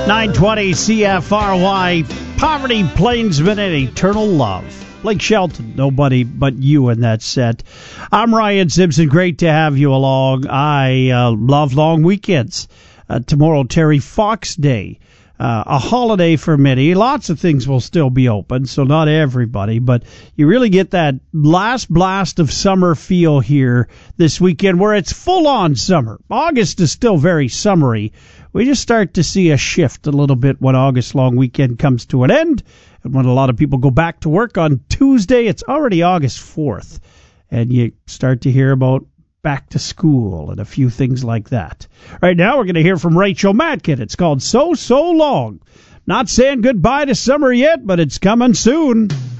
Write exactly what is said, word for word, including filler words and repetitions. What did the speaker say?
nine twenty C F R Y, Poverty, Plainsman, and Eternal Love. Blake Shelton, nobody but you in that set. I'm Ryan Simpson. Great to have you along. I uh, love long weekends. Uh, tomorrow, Terry Fox Day. Uh, a holiday for many. Lots of things will still be open, so not everybody, but you really get that last blast of summer feel here this weekend where it's full-on summer. August is still very summery. We just start to see a shift a little bit when August long weekend comes to an end, and when a lot of people go back to work on Tuesday, it's already August fourth, and you start to hear about back to school and a few things like that. Right now, we're going to hear from Rachel Matkin. It's called So, So Long. Not saying goodbye to summer yet, but it's coming soon.